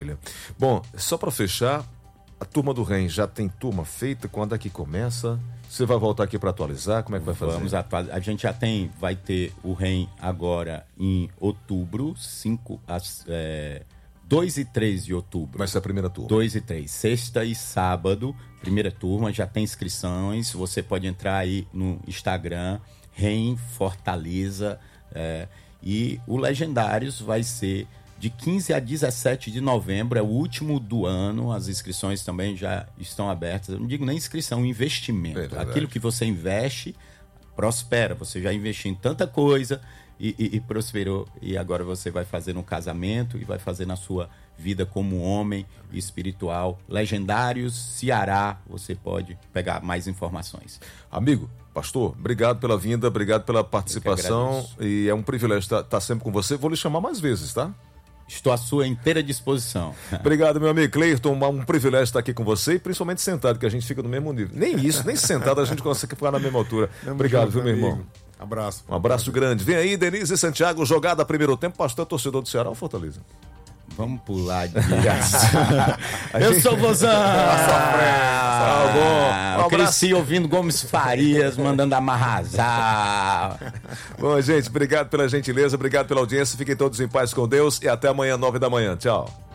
Maravilha. Bom, só para fechar, a turma do REM já tem turma feita? Quando é que começa? Você vai voltar aqui para atualizar? Como é que vai fazer? Vamos atualizar. A gente já vai ter o REM agora em outubro, 2 e 3 de outubro. Vai ser a primeira turma. 2 e 3, sexta e sábado, primeira turma, já tem inscrições. Você pode entrar aí no Instagram, REM Fortaleza. E o Legendários vai ser de 15 a 17 de novembro, é o último do ano. As inscrições também já estão abertas. Eu não digo nem inscrição, investimento. Aquilo que você investe, prospera. Você já investiu em tanta coisa e prosperou. E agora você vai fazer no casamento e vai fazer na sua vida como homem espiritual. Legendários, Ceará, você pode pegar mais informações. Amigo, pastor, obrigado pela vinda, obrigado pela participação. E é um privilégio estar sempre com você. Vou lhe chamar mais vezes, tá? Estou à sua inteira disposição. Obrigado, meu amigo Cleiton. Um privilégio estar aqui com você e principalmente sentado, que a gente fica no mesmo nível. Nem isso, nem sentado a gente consegue ficar na mesma altura. Obrigado, viu, meu irmão? Abraço. Um abraço grande. Vem aí, Denise e Santiago, jogada primeiro tempo. Pastor, torcedor do Ceará ou Fortaleza? Vamos pular de Eu sou o Vozão. Eu cresci ouvindo Gomes Farias, mandando amarrazar. Bom, gente, obrigado pela gentileza, obrigado pela audiência. Fiquem todos em paz com Deus e até amanhã, 9 da manhã. Tchau.